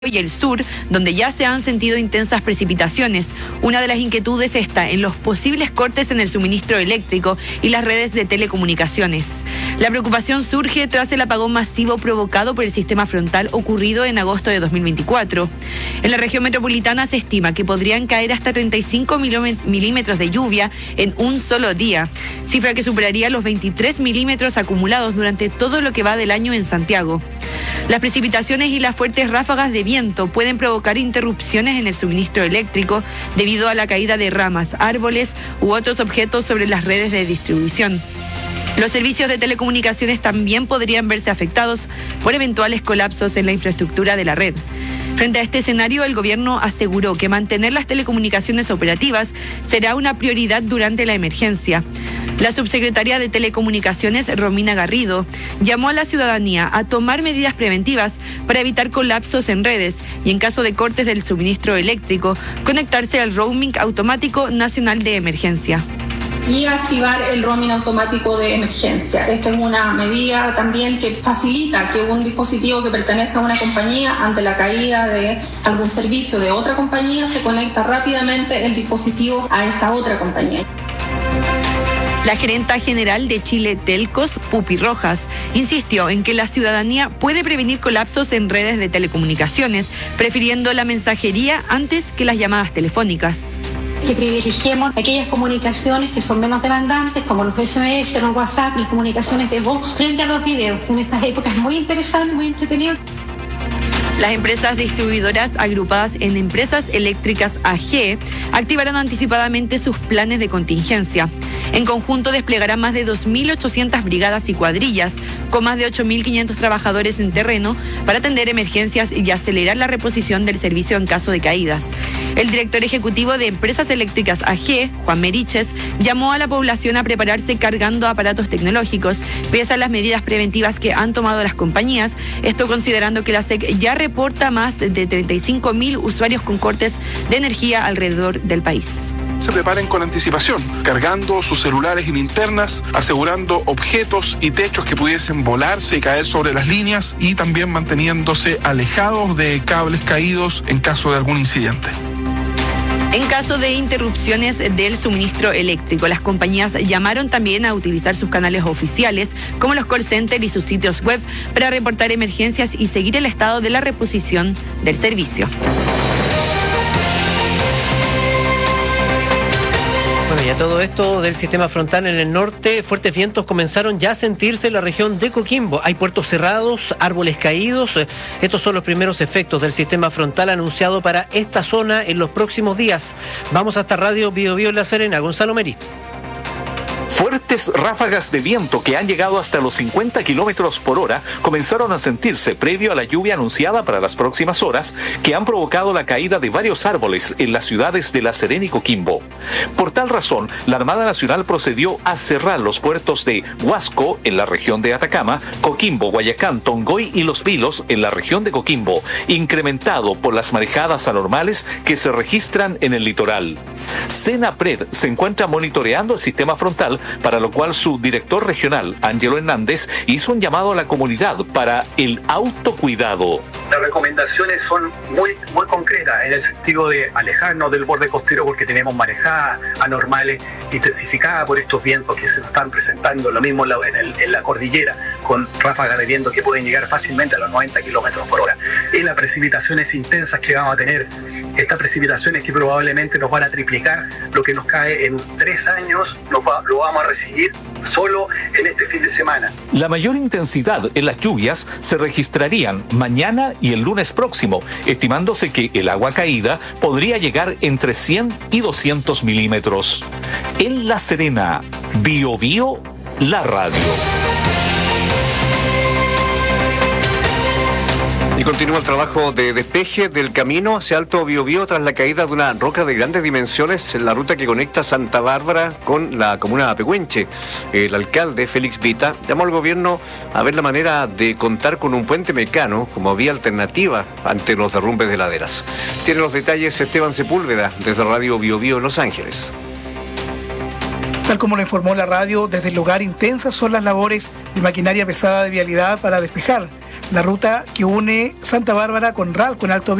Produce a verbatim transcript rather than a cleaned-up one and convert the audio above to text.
y el sur, donde ya se han sentido intensas precipitaciones. Una de las inquietudes está en los posibles cortes en el suministro eléctrico y las redes de telecomunicaciones. La preocupación surge tras el apagón masivo provocado por el sistema frontal ocurrido en agosto de dos mil veinticuatro. En la región metropolitana se estima que podrían caer hasta treinta y cinco milímetros de lluvia en un solo día, cifra que superaría los veintitrés milímetros acumulados durante todo lo que va del año en Santiago. Las precipitaciones y las fuertes ráfagas de viento pueden provocar interrupciones en el suministro eléctrico debido a la caída de ramas, árboles u otros objetos sobre las redes de distribución. Los servicios de telecomunicaciones también podrían verse afectados por eventuales colapsos en la infraestructura de la red. Frente a este escenario, el gobierno aseguró que mantener las telecomunicaciones operativas será una prioridad durante la emergencia. La subsecretaria de Telecomunicaciones, Romina Garrido, llamó a la ciudadanía a tomar medidas preventivas para evitar colapsos en redes y, en caso de cortes del suministro eléctrico, conectarse al roaming automático nacional de emergencia. Y activar el roaming automático de emergencia. Esta es una medida también que facilita que un dispositivo que pertenece a una compañía, ante la caída de algún servicio de otra compañía, se conecta rápidamente el dispositivo a esa otra compañía. La gerenta general de Chile Telcos, Pupi Rojas, insistió en que la ciudadanía puede prevenir colapsos en redes de telecomunicaciones, prefiriendo la mensajería antes que las llamadas telefónicas. Que privilegiemos aquellas comunicaciones que son menos demandantes, como los S M S, los WhatsApp y comunicaciones de voz, frente a los videos. En estas épocas muy interesantes, muy entretenidas. Las empresas distribuidoras agrupadas en Empresas Eléctricas A G activaron anticipadamente sus planes de contingencia. En conjunto desplegarán más de dos mil ochocientas brigadas y cuadrillas, con más de ocho mil quinientos trabajadores en terreno para atender emergencias y acelerar la reposición del servicio en caso de caídas. El director ejecutivo de Empresas Eléctricas A G, Juan Meriches, llamó a la población a prepararse cargando aparatos tecnológicos, pese a las medidas preventivas que han tomado las compañías, esto considerando que la S E C ya reporta más de treinta y cinco mil usuarios con cortes de energía alrededor del país. Se preparen con anticipación, cargando sus celulares y linternas, asegurando objetos y techos que pudiesen volarse y caer sobre las líneas y también manteniéndose alejados de cables caídos en caso de algún incidente. En caso de interrupciones del suministro eléctrico, las compañías llamaron también a utilizar sus canales oficiales, como los call centers y sus sitios web, para reportar emergencias y seguir el estado de la reposición del servicio. Bueno, y a todo esto del sistema frontal en el norte, fuertes vientos comenzaron ya a sentirse en la región de Coquimbo. Hay puertos cerrados, árboles caídos. Estos son los primeros efectos del sistema frontal anunciado para esta zona en los próximos días. Vamos hasta Radio Bio Bio en La Serena. Gonzalo Meri. Fuertes ráfagas de viento que han llegado hasta los cincuenta kilómetros por hora comenzaron a sentirse previo a la lluvia anunciada para las próximas horas, que han provocado la caída de varios árboles en las ciudades de La Serena y Coquimbo. Por tal razón, la Armada Nacional procedió a cerrar los puertos de Huasco en la región de Atacama, Coquimbo, Guayacán, Tongoy y Los Vilos en la región de Coquimbo, incrementado por las marejadas anormales que se registran en el litoral. Senapred se encuentra monitoreando el sistema frontal, para lo cual su director regional, Ángelo Hernández, hizo un llamado a la comunidad para el autocuidado. Las recomendaciones son muy, muy concretas en el sentido de alejarnos del borde costero porque tenemos marejadas anormales intensificadas por estos vientos que se nos están presentando, lo mismo en la, en el, en la cordillera, con ráfagas de viento que pueden llegar fácilmente a los noventa kilómetros por hora. Y las precipitaciones intensas que vamos a tener, estas precipitaciones que probablemente nos van a triplicar lo que nos cae en tres años, nos va, lo vamos a recibir solo en este fin de semana. La mayor intensidad en las lluvias se registrarían mañana y el lunes próximo, estimándose que el agua caída podría llegar entre cien y doscientos milímetros. En La Serena, Bio Bio, la radio. Y continúa el trabajo de despeje del camino hacia Alto Biobío tras la caída de una roca de grandes dimensiones en la ruta que conecta Santa Bárbara con la comuna de Pehuenche. El alcalde Félix Vita llamó al gobierno a ver la manera de contar con un puente mecano como vía alternativa ante los derrumbes de laderas. Tiene los detalles Esteban Sepúlveda desde Radio Bio Bio en Los Ángeles. Tal como lo informó la radio, desde el lugar intensas son las labores de maquinaria pesada de vialidad para despejar. la ruta que une Santa Bárbara con Ralco en Alto